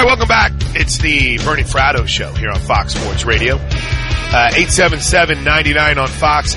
right, welcome back. It's the Bernie Fratto Show here on Fox Sports Radio. 877-99 on Fox,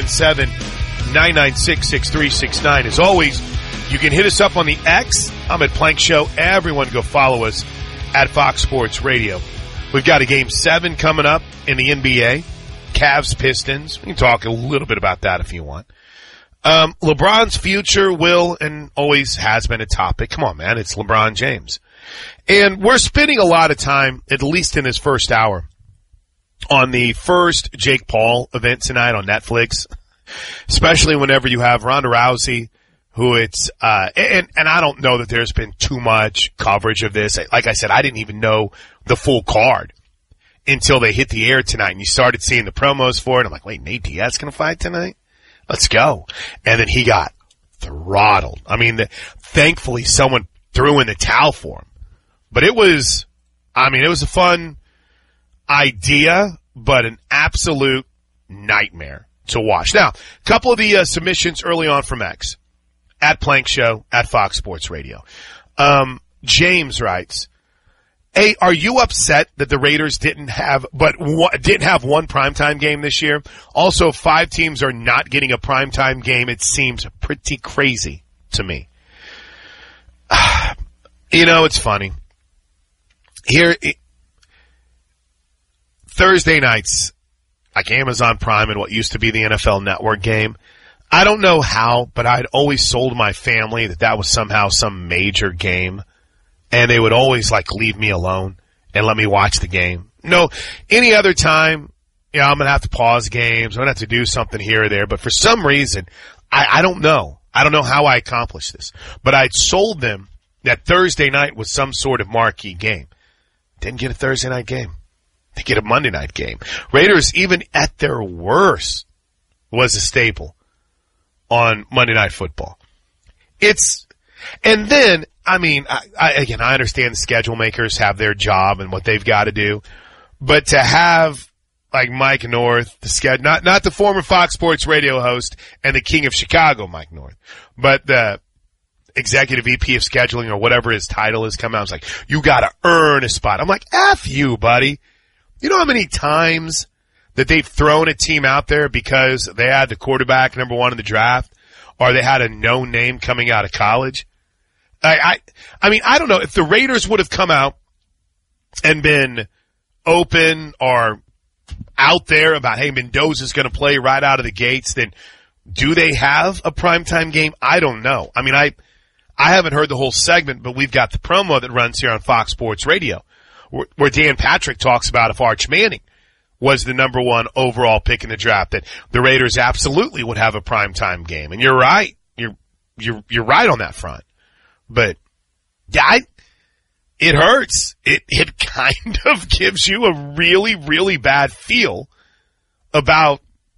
877-996-6369. As always, you can hit us up on the X. I'm at Plank Show. Everyone go follow us at Fox Sports Radio. We've got a Game 7 coming up in the NBA. Cavs, Pistons. We can talk a little bit about that if you want. LeBron's future will and always has been a topic. Come on, man. It's LeBron James. And we're spending a lot of time, at least in this first hour, on the first Jake Paul event tonight on Netflix, especially whenever you have Ronda Rousey, who it's, and I don't know that there's been too much coverage of this. Like I said, I didn't even know the full card until they hit the air tonight and you started seeing the promos for it. I'm like, wait, Nate Diaz going to fight tonight? Let's go. And then he got throttled. I mean, thankfully someone threw in the towel for him. But it was a fun idea, but an absolute nightmare to watch. Now, a couple of the submissions early on from X, at Plank Show, at Fox Sports Radio. James writes, hey, are you upset that the Raiders didn't have one primetime game this year? Also, 5 teams are not getting a primetime game. It seems pretty crazy to me. You know, it's funny. Thursday nights, like Amazon Prime and what used to be the NFL Network game, I don't know how, but I'd always sold my family that was somehow some major game, and they would always leave me alone and let me watch the game. No, any other time, I'm going to have to pause games. I'm going to have to do something here or there, but for some reason, I don't know. I don't know how I accomplished this, but I'd sold them that Thursday night was some sort of marquee game. Didn't get a Thursday night game. They get a Monday night game. Raiders, even at their worst, was a staple on Monday Night Football. And then, I understand the schedule makers have their job and what they've got to do, but to have Mike North, not the former Fox Sports Radio host and the king of Chicago, Mike North, but the executive VP of scheduling or whatever his title is come out. I was like, you got to earn a spot. I'm like, F you, buddy. You know how many times that they've thrown a team out there because they had the quarterback number 1 in the draft or they had a known name coming out of college? I don't know. If the Raiders would have come out and been open or out there about, hey, Mendoza's going to play right out of the gates, then do they have a primetime game? I don't know. I haven't heard the whole segment, but we've got the promo that runs here on Fox Sports Radio where Dan Patrick talks about if Arch Manning was the number 1 overall pick in the draft, that the Raiders absolutely would have a primetime game. And you're right. You're right on that front. But yeah, it hurts. It kind of gives you a really, really bad feel about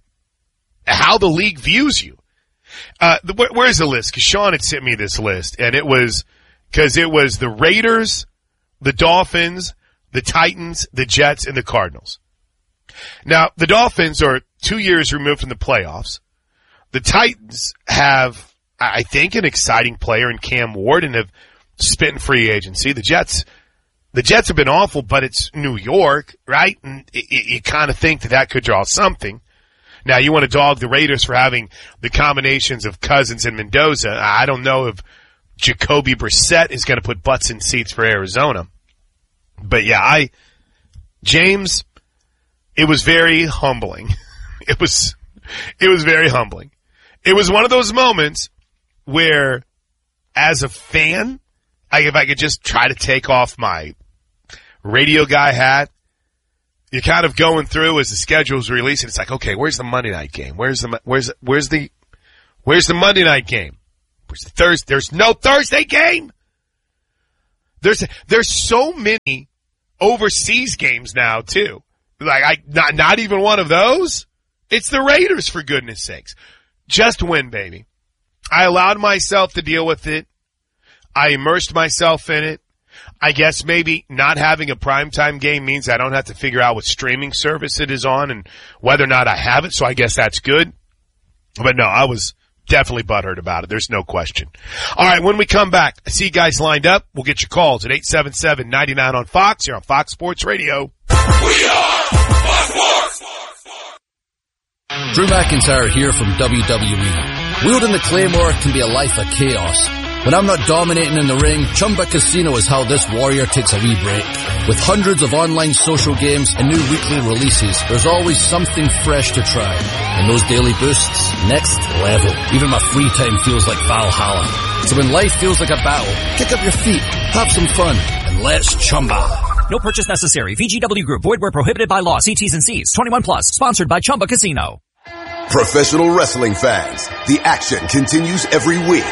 how the league views you. Where's the list? Because Sean had sent me this list, and it was the Raiders, the Dolphins, the Titans, the Jets, and the Cardinals. Now, the Dolphins are 2 years removed from the playoffs. The Titans have, I think, an exciting player in Cam Ward and have spent in free agency. The Jets have been awful, but it's New York, right? And you kind of think that could draw something. Now, you want to dog the Raiders for having the combinations of Cousins and Mendoza. I don't know if Jacoby Brissett is going to put butts in seats for Arizona. But yeah, James, it was very humbling. It was very humbling. It was one of those moments where, as a fan, if I could just try to take off my radio guy hat, you're kind of going through as the schedule's releasing. It's like, okay, where's the Monday night game? Where's the Monday night game? Where's the Thursday? There's no Thursday game. There's so many overseas games now too. Not even one of those. It's the Raiders, for goodness sakes. Just win, baby. I allowed myself to deal with it. I immersed myself in it. I guess maybe not having a primetime game means I don't have to figure out what streaming service it is on and whether or not I have it, so I guess that's good. But no, I was definitely butthurt about it. There's no question. All right, when we come back, I see you guys lined up. We'll get your calls at 877-99 on Fox. Here on Fox Sports Radio. We are Fox Sports! Drew McIntyre here from WWE. Wielding the Claymore can be a life of chaos. When I'm not dominating in the ring, Chumba Casino is how this warrior takes a wee break. With hundreds of online social games and new weekly releases, there's always something fresh to try. And those daily boosts, next level. Even my free time feels like Valhalla. So when life feels like a battle, kick up your feet, have some fun, and let's Chumba. No purchase necessary. VGW Group. Void where prohibited by law. See T's and C's. 21 plus. Sponsored by Chumba Casino. Professional wrestling fans, the action continues every week.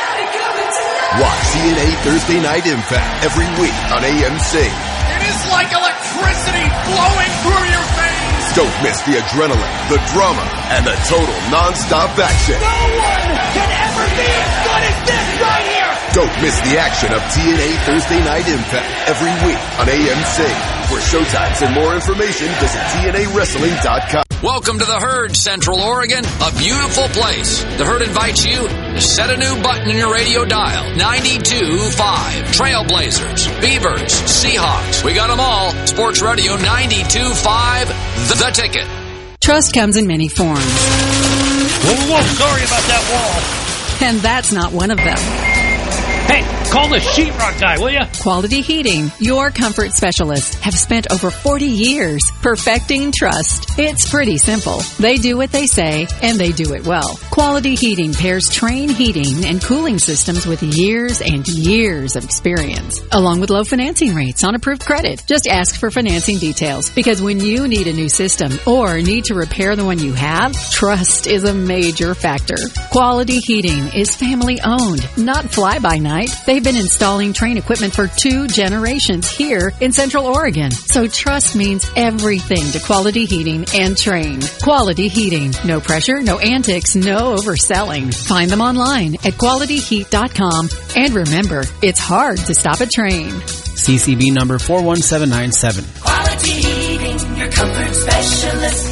Watch TNA Thursday Night Impact every week on AMC. It is like electricity flowing through your veins. Don't miss the adrenaline, the drama, and the total non-stop action. No one can ever be as good as this right here. Don't miss the action of TNA Thursday Night Impact every week on AMC. For showtimes and more information, visit TNAWrestling.com. Welcome to the Herd, Central Oregon, a beautiful place. The Herd invites you to set a new button in your radio dial. 92.5. Trailblazers, Beavers, Seahawks. We got them all. Sports Radio 92.5. The Ticket. Trust comes in many forms. Whoa, sorry about that wall. And that's not one of them. Hey, call the sheetrock guy, will you? Quality Heating, your comfort specialists, have spent over 40 years perfecting trust. It's pretty simple. They do what they say, and they do it well. Quality Heating pairs Trane heating and cooling systems with years and years of experience, along with low financing rates on approved credit. Just ask for financing details, because when you need a new system or need to repair the one you have, trust is a major factor. Quality Heating is family owned, not fly-by-night. They've been installing Trane equipment for 2 generations here in Central Oregon. So trust means everything to Quality Heating and Trane. Quality Heating. No pressure, no antics, no overselling. Find them online at qualityheat.com. And remember, it's hard to stop a Trane. CCB number 41797. Quality Heating, your comfort specialist.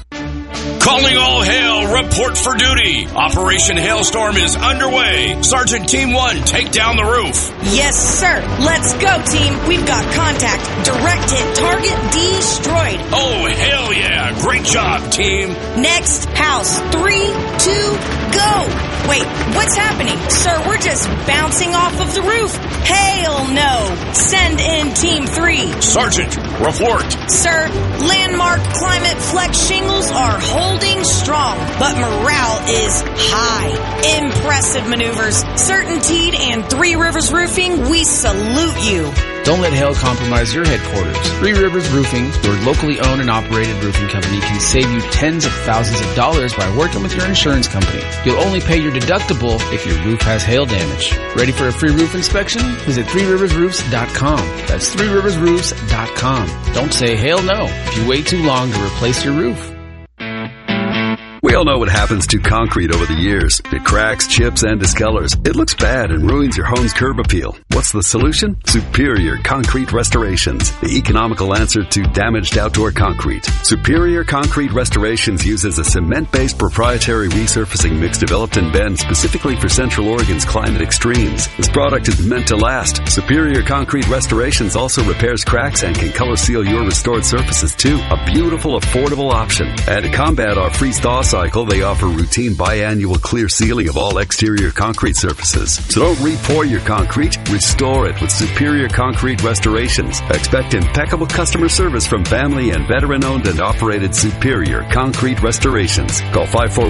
Calling all hail, report for duty. Operation Hailstorm is underway. Sergeant Team 1, take down the roof. Yes, sir. Let's go, team. We've got contact. Direct hit target destroyed. Oh, hell yeah. Great job, team. Next house. 3, 2, go. Wait, what's happening? Sir, we're just bouncing off of the roof. Hell no. Send in Team 3. Sergeant, report. Sir, landmark climate flex shingles are holding strong, but morale is high. Impressive maneuvers. Certainteed and Three Rivers Roofing, we salute you. Don't let hail compromise your headquarters. Three Rivers Roofing, your locally owned and operated roofing company, can save you tens of thousands of dollars by working with your insurance company. You'll only pay your deductible if your roof has hail damage. Ready for a free roof inspection? Visit threeriversroofs.com. That's threeriversroofs.com. Don't say hail no if you wait too long to replace your roof. We all know what happens to concrete over the years. It cracks, chips, and discolors. It looks bad and ruins your home's curb appeal. What's the solution? Superior Concrete Restorations, the economical answer to damaged outdoor concrete. Superior Concrete Restorations uses a cement-based proprietary resurfacing mix developed in Bend specifically for Central Oregon's climate extremes. This product is meant to last. Superior Concrete Restorations also repairs cracks and can color seal your restored surfaces too. A beautiful, affordable option. And to combat our freeze-thaw cycle, they offer routine biannual clear sealing of all exterior concrete surfaces. So don't re-pour your concrete, restore it with Superior Concrete Restorations. Expect impeccable customer service from family and veteran-owned and operated Superior Concrete Restorations. Call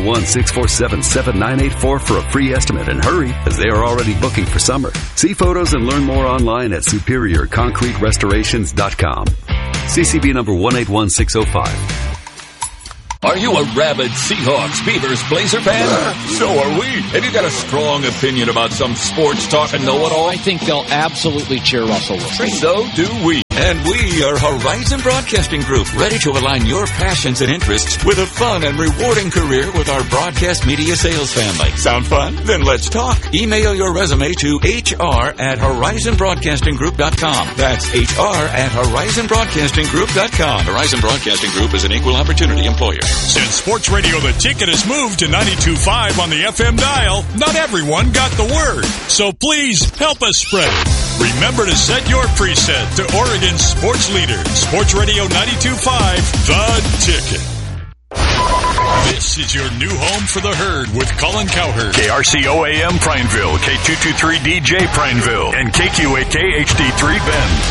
541-647-7984 for a free estimate, and hurry, as they are already booking for summer. See photos and learn more online at superiorconcreterestorations.com. CCB number 181605. Are you a rabid Seahawks, Beavers, Blazer fan? So are we. Have you got a strong opinion about some sports talk and know-it-all? I think they'll absolutely cheer Russell Wilson. So do we. And we are Horizon Broadcasting Group, ready to align your passions and interests with a fun and rewarding career with our broadcast media sales family. Sound fun? Then let's talk. Email your resume to hr@horizonbroadcastinggroup.com. That's hr@horizonbroadcastinggroup.com. Horizon Broadcasting Group is an equal opportunity employer. Since Sports Radio The Ticket has moved to 92.5 on the FM dial, not everyone got the word. So please help us spread it. Remember to set your preset to Oregon's sports leader, Sports Radio 92.5, The Ticket. This is your new home for the herd with Colin Cowherd. KRCO AM Prineville, K223DJ Prineville, and KQAK HD3 Bend.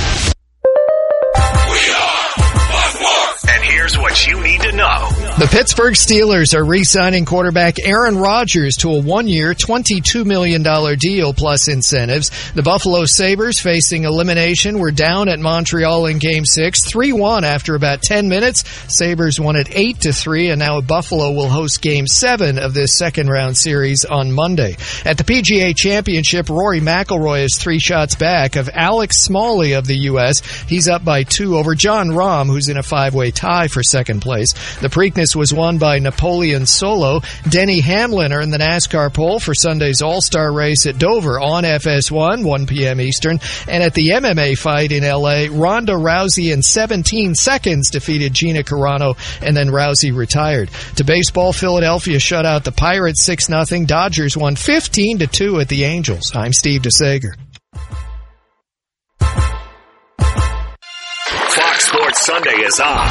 And here's what you need to know. The Pittsburgh Steelers are re-signing quarterback Aaron Rodgers to a one-year, $22 million deal plus incentives. The Buffalo Sabres, facing elimination, were down at Montreal in Game 6, 3-1 after about 10 minutes. Sabres won it 8-3, and now Buffalo will host Game 7 of this second-round series on Monday. At the PGA Championship, Rory McIlroy is 3 shots back of Alex Smalley of the U.S. He's up by 2 over John Rahm, who's in a 5-way tie for second place. The Preakness was won by Napoleon Solo. Denny Hamlin earned the NASCAR pole for Sunday's All-Star race at Dover on FS1, 1 p.m. Eastern. And at the MMA fight in L.A., Ronda Rousey in 17 seconds defeated Gina Carano, and then Rousey retired. To baseball, Philadelphia shut out the Pirates 6-0. Dodgers won 15-2 at the Angels. I'm Steve DeSager. Fox Sports Sunday is on.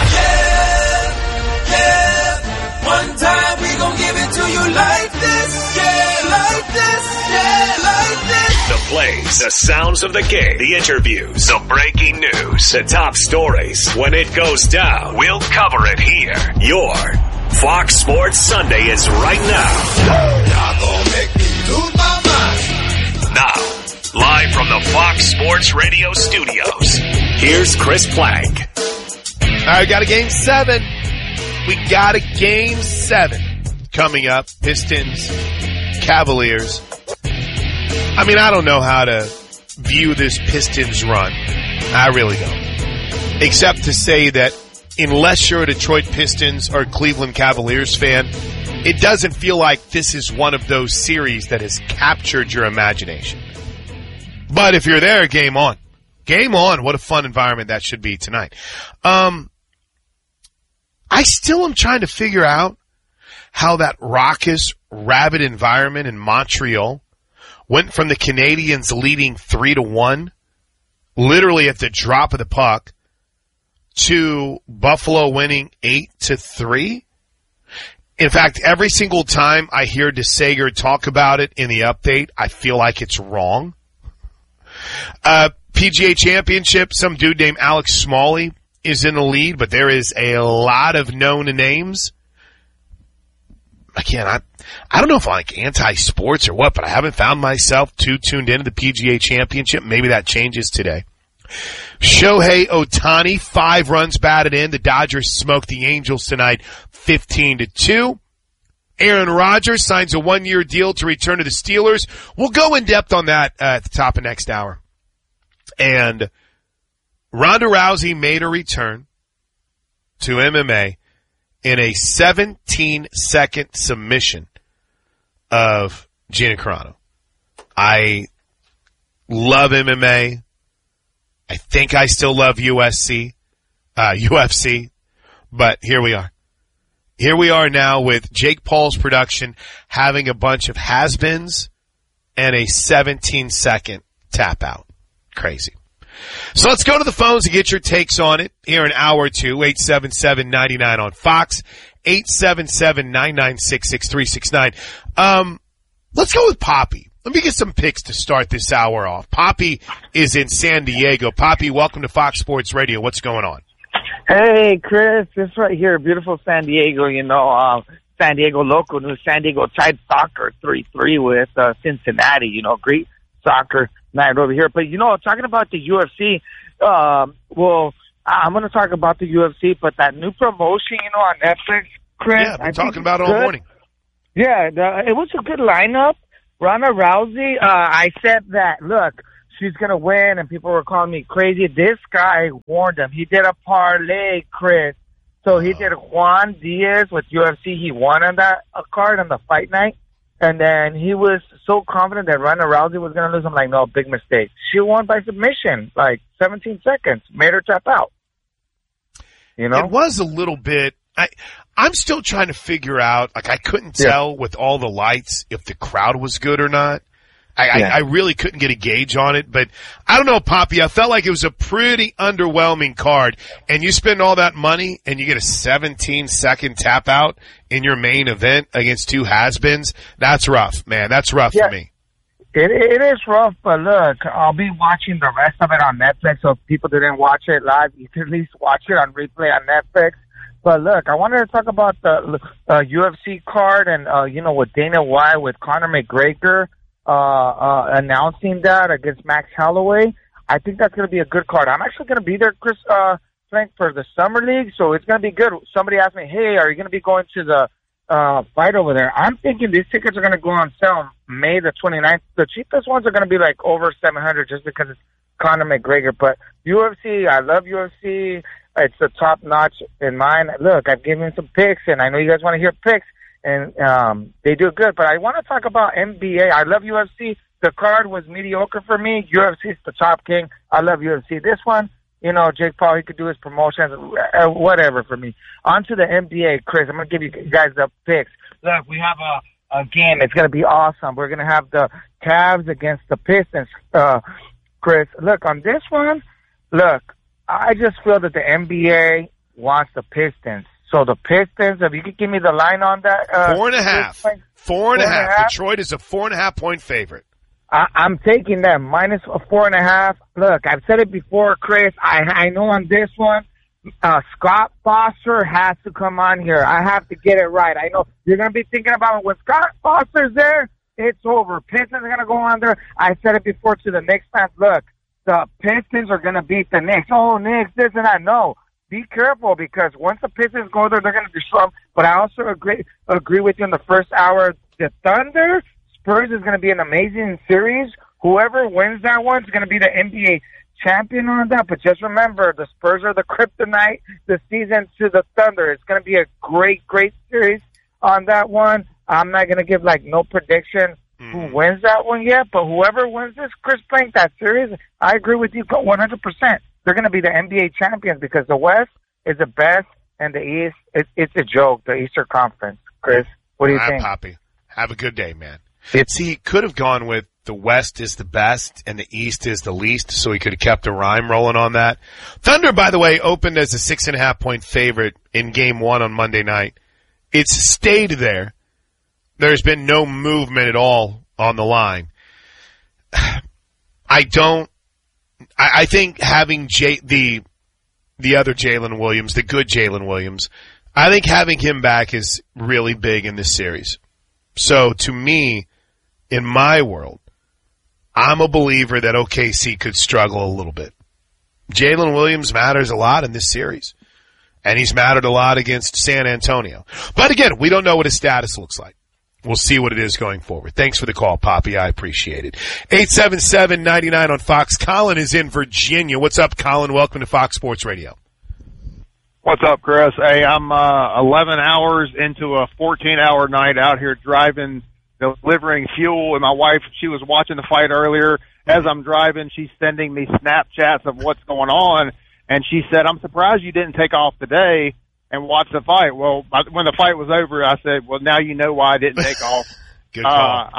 One time we gon' give it to you like this, like this, like this. The plays, the sounds of the game, the interviews, the breaking news, the top stories. When it goes down, we'll cover it here. Your Fox Sports Sunday is right now. Y'all gon' make me lose my mind. Now, live from the Fox Sports Radio studios, here's Chris Plank. All right, got a Game 7. We got a Game 7 coming up. Pistons, Cavaliers. I mean, I don't know how to view this Pistons run. I really don't. Except to say that unless you're a Detroit Pistons or Cleveland Cavaliers fan, it doesn't feel like this is one of those series that has captured your imagination. But if you're there, game on. Game on. What a fun environment that should be tonight. I still am trying to figure out how that raucous, rabid environment in Montreal went from the Canadians leading 3-1, literally at the drop of the puck, to Buffalo winning 8-3. In fact, every single time I hear DeSager talk about it in the update, I feel like it's wrong. PGA Championship, some dude named Alex Smalley is in the lead, but there is a lot of known names. Again, I don't know if I'm like anti-sports or what, but I haven't found myself too tuned into the PGA Championship. Maybe that changes today. Shohei Ohtani, 5 runs batted in. The Dodgers smoked the Angels tonight 15-2. Aaron Rodgers signs a 1-year deal to return to the Steelers. We'll go in depth on that at the top of next hour. And Ronda Rousey made a return to MMA in a 17-second submission of Gina Carano. I love MMA. I think I still love UFC, but here we are. Here we are now with Jake Paul's production having a bunch of has-beens and a 17-second tap out. Crazy. So let's go to the phones and get your takes on it here in hour 2, 877-99 on Fox, 877-996-6369. Let's go with Poppy. Let me get some picks to start this hour off. Poppy is in San Diego. Poppy, welcome to Fox Sports Radio. What's going on? Hey, Chris. This right here, beautiful San Diego, San Diego local news. San Diego tied soccer 3-3 with Cincinnati, great soccer night over here. But, talking about the UFC, I'm going to talk about the UFC, but that new promotion, on Netflix, Chris. Yeah, I've been talking about it all morning. Yeah, it was a good lineup. Ronda Rousey, I said that, look, she's going to win, and people were calling me crazy. This guy warned him. He did a parlay, Chris. So he did Juan Diaz with UFC. He won on that card on the fight night. And then he was so confident that Ronda Rousey was going to lose. I'm like, no, big mistake. She won by submission, like 17 seconds. Made her tap out. You know? It was a little bit. I'm still trying to figure out, like, I couldn't tell with all the lights if the crowd was good or not. I really couldn't get a gauge on it, but I don't know, Poppy. I felt like it was a pretty underwhelming card, and you spend all that money and you get a 17-second tap out in your main event against two has-beens. That's rough, man. That's rough for me. It is rough, but look, I'll be watching the rest of it on Netflix, so if people didn't watch it live, you can at least watch it on replay on Netflix. But look, I wanted to talk about the UFC card and, with Dana White, with Conor McGregor, announcing that against Max Holloway. I think that's going to be a good card. I'm actually going to be there, Chris, Frank, for the Summer League, so it's going to be good. Somebody asked me, hey, are you going to be going to the fight over there? I'm thinking these tickets are going to go on sale May the 29th. The cheapest ones are going to be like over $700 just because it's Conor McGregor. But UFC, I love UFC. It's the top notch in mine. Look, I've given some picks, and I know you guys want to hear picks, and they do good. But I want to talk about NBA. I love UFC. The card was mediocre for me. UFC is the top king. I love UFC. This one, Jake Paul, he could do his promotions, whatever for me. On to the NBA, Chris. I'm going to give you guys the picks. Look, we have a game. It's going to be awesome. We're going to have the Cavs against the Pistons, Chris. Look, on this one, I just feel that the NBA wants the Pistons. So the Pistons, if you could give me the line on that. 4.5. 4.5. Detroit is a 4.5-point favorite. I'm taking them minus a 4.5. Look, I've said it before, Chris. I know on this one, Scott Foster has to come on here. I have to get it right. I know you're going to be thinking about it. When Scott Foster's there, it's over. Pistons are going to go on there. I said it before to the Knicks fans. Look, the Pistons are going to beat the Knicks. Oh, Knicks, this and that. No. Be careful, because once the Pistons go there, they're going to destroy them. But I also agree with you in the first hour. The Thunder, Spurs is going to be an amazing series. Whoever wins that one is going to be the NBA champion on that. But just remember, the Spurs are the kryptonite this season to the Thunder. It's going to be a great, great series on that one. I'm not going to give, no prediction who wins that one yet. But whoever wins this, Chris Plank, that series, I agree with you 100%. They're going to be the NBA champions, because the West is the best, and the East, it's a joke, the Eastern Conference. Chris, what do you think? Poppy, have a good day, man. He could have gone with the West is the best and the East is the least, so he could have kept a rhyme rolling on that. Thunder, by the way, opened as a 6.5-point favorite in Game 1 on Monday night. It's stayed there. There's been no movement at all on the line. I think having the other Jalen Williams, the good Jalen Williams, I think having him back is really big in this series. So to me, in my world, I'm a believer that OKC could struggle a little bit. Jalen Williams matters a lot in this series, and he's mattered a lot against San Antonio. But again, we don't know what his status looks like. We'll see what it is going forward. Thanks for the call, Poppy. I appreciate it. 877-99 on Fox. Colin is in Virginia. What's up, Colin? Welcome to Fox Sports Radio. What's up, Chris? Hey, I'm 11 hours into a 14-hour night out here driving, delivering fuel, and my wife, she was watching the fight earlier. As I'm driving, she's sending me Snapchats of what's going on, and she said, I'm surprised you didn't take off today and watch the fight. Well, when the fight was over, I said, well, now you know why I didn't take off. Good call.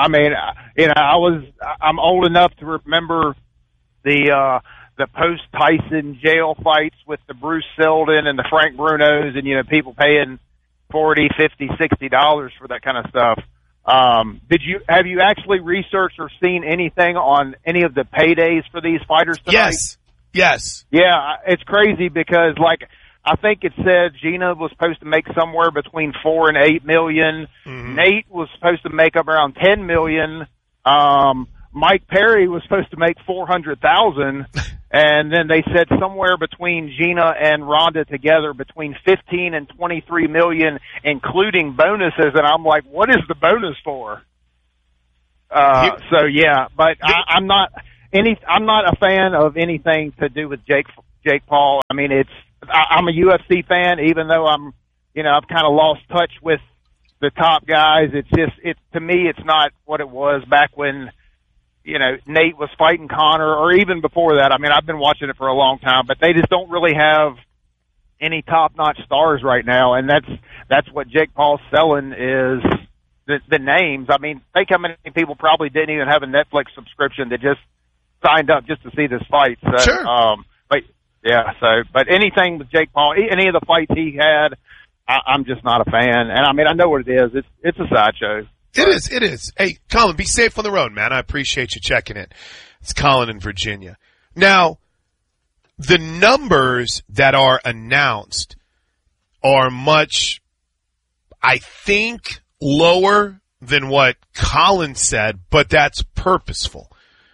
I'm old enough to remember the post-Tyson jail fights with the Bruce Seldon and the Frank Brunos, and, people paying $40, $50, $60 for that kind of stuff. Have you actually researched or seen anything on any of the paydays for these fighters tonight? Yes. Yeah, it's crazy because, I think it said Gina was supposed to make somewhere between $4 and $8 million. Mm-hmm. Nate was supposed to make up around $10 million. Mike Perry was supposed to make $400,000, and then they said somewhere between Gina and Ronda together between $15 and $23 million, including bonuses. And I'm like, what is the bonus for? But I'm not. I'm not a fan of anything to do with Jake Paul. I mean, I'm a UFC fan, even though I've kind of lost touch with the top guys. To me, it's not what it was back when, Nate was fighting Conor, or even before that. I mean, I've been watching it for a long time, but they just don't really have any top-notch stars right now, and that's what Jake Paul's selling is the names. I mean, think how many people probably didn't even have a Netflix subscription that just signed up just to see this fight. So, sure. But anything with Jake Paul, any of the fights he had, I'm just not a fan. And I mean, I know what it is. It's a sideshow. It is. Hey, Colin, be safe on the road, man. I appreciate you checking in. It's Colin in Virginia. Now, the numbers that are announced are much, I think, lower than what Colin said, but that's purposeful.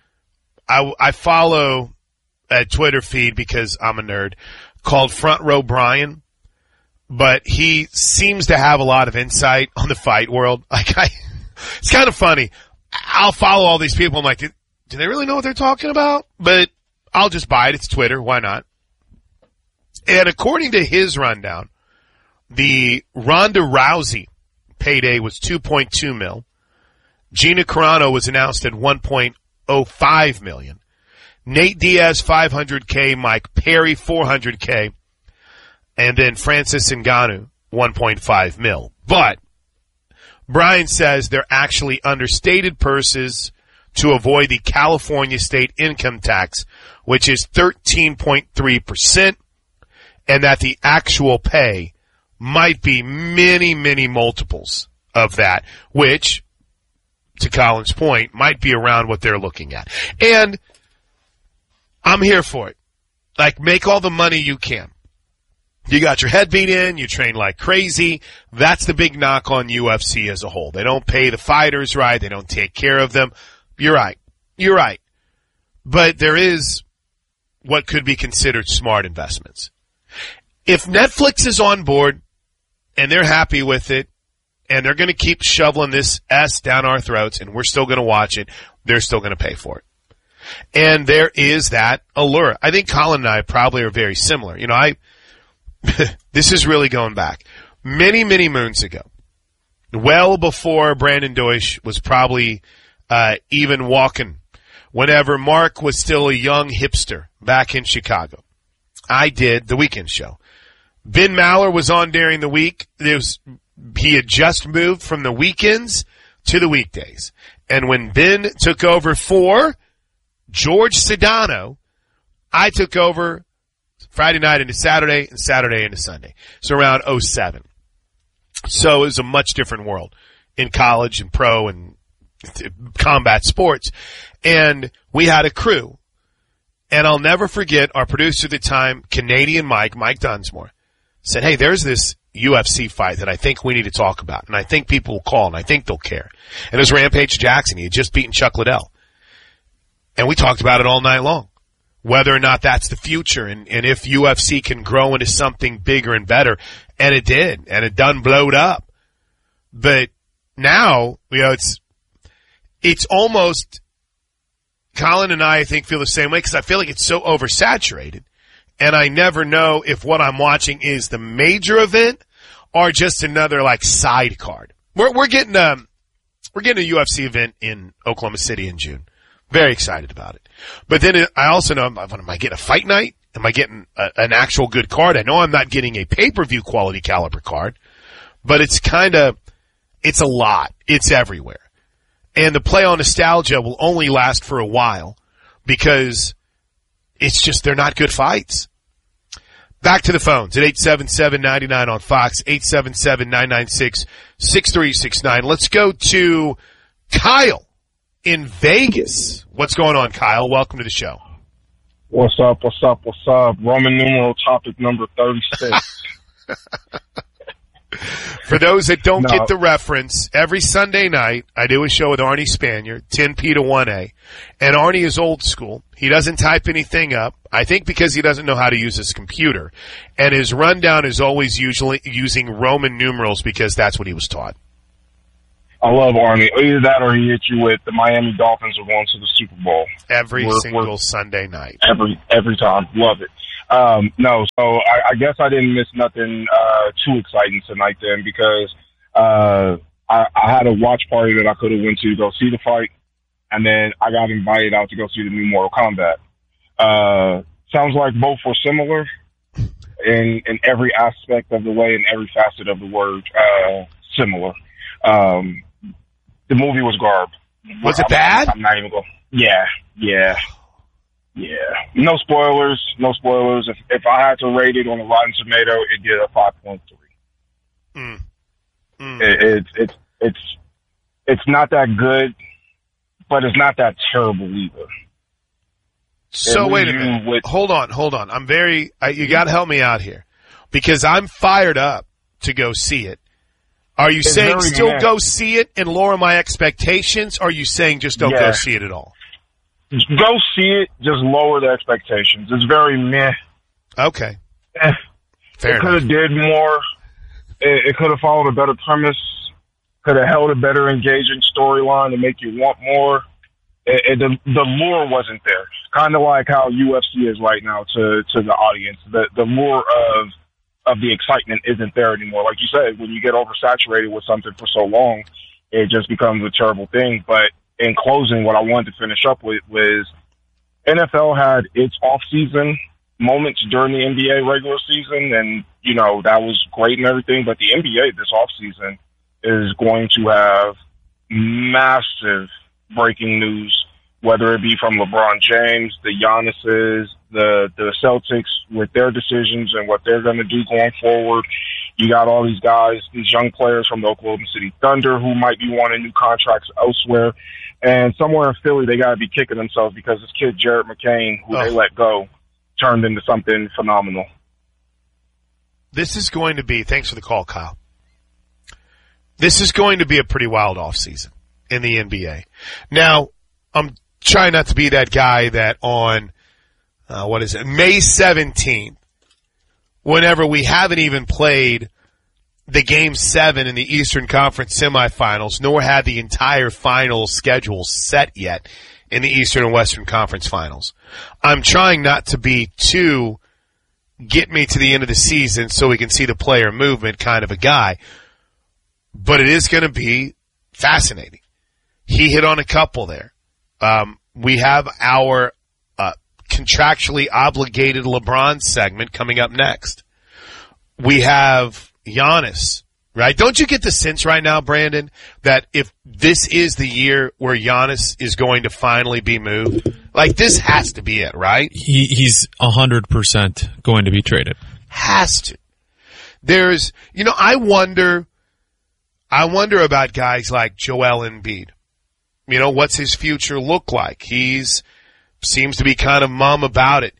I follow a Twitter feed because I'm a nerd called Front Row Brian, but he seems to have a lot of insight on the fight world. It's kind of funny. I'll follow all these people. I'm like, do they really know what they're talking about? But I'll just buy it. It's Twitter. Why not? And according to his rundown, the Ronda Rousey payday was $2.2 million. Gina Carano was announced at $1.05 million. Nate Diaz, $500K. Mike Perry, $400K. And then Francis Ngannou, $1.5 million. But Brian says they're actually understated purses to avoid the California state income tax, which is 13.3%, and that the actual pay might be many, many multiples of that, which, to Colin's point, might be around what they're looking at. And I'm here for it. Like, make all the money you can. You got your head beat in, you train like crazy. That's the big knock on UFC as a whole. They don't pay the fighters right, they don't take care of them. You're right. But there is what could be considered smart investments. If Netflix is on board and they're happy with it and they're going to keep shoveling this S down our throats and we're still going to watch it, they're still going to pay for it. And there is that allure. I think Colin and I probably are very similar. This is really going back. Many, many moons ago, well before Brandon Deutsch was probably even walking, whenever Mark was still a young hipster back in Chicago, I did the weekend show. Ben Maller was on during the week. He had just moved from the weekends to the weekdays. And when Ben took over for George Sedano, I took over Friday night into Saturday and Saturday into Sunday. So around 2007. So it was a much different world in college and pro and combat sports. And we had a crew. And I'll never forget our producer at the time, Canadian Mike Dunsmore, said, hey, there's this UFC fight that I think we need to talk about. And I think people will call and I think they'll care. And it was Rampage Jackson. He had just beaten Chuck Liddell. And we talked about it all night long. Whether or not that's the future and if UFC can grow into something bigger and better. And it did. And it done blowed up. But now, it's almost, Colin and I think feel the same way because I feel like it's so oversaturated. And I never know if what I'm watching is the major event or just another side card. We're getting a UFC event in Oklahoma City in June. Very excited about it. But then I also know, am I getting a fight night? Am I getting an actual good card? I know I'm not getting a pay-per-view quality caliber card, but it's a lot. It's everywhere. And the play on nostalgia will only last for a while because it's just, they're not good fights. Back to the phones at 877-99 on Fox, 877-996-6369. Let's go to Kyle in Vegas. What's going on, Kyle? Welcome to the show. What's up? Roman numeral topic number 36. For those that don't get the reference, every Sunday night I do a show with Arnie Spanier, 10P to 1A. And Arnie is old school. He doesn't type anything up, I think because he doesn't know how to use his computer. And his rundown is always usually using Roman numerals because that's what he was taught. I love Arnie. Either that or he hits you with the Miami Dolphins are going to the Super Bowl. Every single Sunday night. Every time. Love it. No, so I guess I didn't miss nothing too exciting tonight then, because I had a watch party that I could have went to go see the fight, and then I got invited out to go see the new Mortal Kombat. Sounds like both were similar in every aspect of the way, in every facet of the word, similar. The movie was garb. Was it bad? I'm not even going. Yeah. No spoilers. If I had to rate it on a Rotten Tomato, it did a 5.3. It's not that good, but it's not that terrible either. So wait a minute. Hold on. You got to help me out here, because I'm fired up to go see it. Are you saying still go see it and lower my expectations, or are you saying just don't go see it at all? Go see it, just lower the expectations. It's very meh. Okay. Fair enough. It could have did more. It could have followed a better premise. Could have held a better engaging storyline to make you want more. The lure wasn't there. Kind of like how UFC is right now to the audience. The lure of the excitement isn't there anymore. Like you said, when you get oversaturated with something for so long, it just becomes a terrible thing. But in closing, what I wanted to finish up with was NFL had its off-season moments during the NBA regular season, and, that was great and everything, but the NBA this off-season is going to have massive breaking news, whether it be from LeBron James, the Giannis's, the Celtics with their decisions and what they're going to do going forward. You got all these guys, these young players from the Oklahoma City Thunder who might be wanting new contracts elsewhere. And somewhere in Philly, they got to be kicking themselves because this kid, Jared McCain, who they let go, turned into something phenomenal. This is going to be, thanks for the call, Kyle. This is going to be a pretty wild offseason in the NBA. Now, I'm trying not to be that guy that on, May 17th, whenever we haven't even played the Game 7 in the Eastern Conference semifinals, nor had the entire final schedule set yet in the Eastern and Western Conference finals. I'm trying not to be too get me to the end of the season so we can see the player movement kind of a guy, but it is going to be fascinating. He hit on a couple there. We have our contractually obligated LeBron segment coming up next. We have Giannis, right? Don't you get the sense right now, Brandon, that if this is the year where Giannis is going to finally be moved, like this has to be it, right? He's 100% going to be traded. Has to. There's, I wonder about guys like Joel Embiid. What's his future look like? Seems to be kind of mum about it.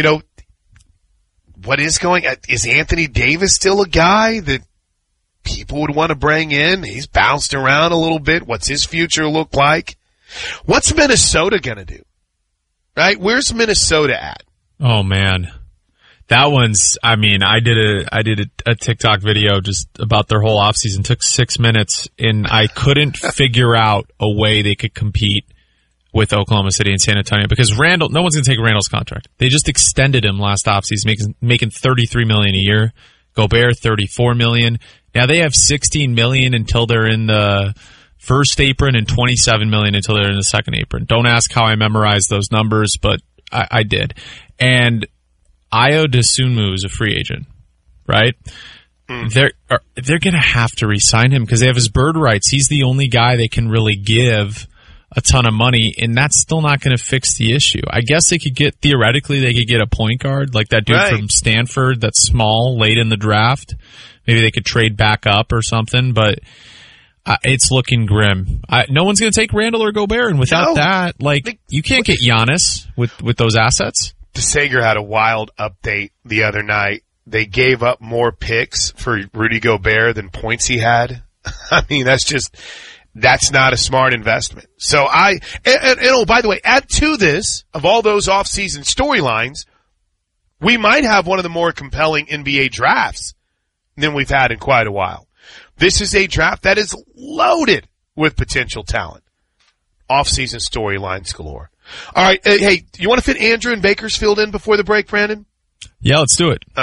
Is Anthony Davis still a guy that people would want to bring in? He's bounced around a little bit. What's his future look like? What's Minnesota going to do? Right? Where's Minnesota at? Oh, man. That one's, I did a TikTok video just about their whole offseason. Took 6 minutes, and I couldn't figure out a way they could compete with Oklahoma City and San Antonio, because Randall, no one's going to take Randall's contract. They just extended him last offseason, making $33 million a year. Gobert, $34 million. Now they have $16 million until they're in the first apron and $27 million until they're in the second apron. Don't ask how I memorized those numbers, but I did. And Ayo Dosunmu is a free agent, right? They're going to have to re-sign him because they have his bird rights. He's the only guy they can really give a ton of money, and that's still not going to fix the issue. I guess they could get a point guard like that dude from Stanford that's small late in the draft. Maybe they could trade back up or something, but it's looking grim. No one's going to take Randall or Gobert, and without that, you can't get Giannis with those assets. DeSager had a wild update the other night. They gave up more picks for Rudy Gobert than points he had. That's not a smart investment. So by the way, add to this, of all those off-season storylines, we might have one of the more compelling NBA drafts than we've had in quite a while. This is a draft that is loaded with potential talent. Off-season storylines galore. All right, hey, you want to fit Andrew in Bakersfield in before the break, Brandon? Yeah, let's do it.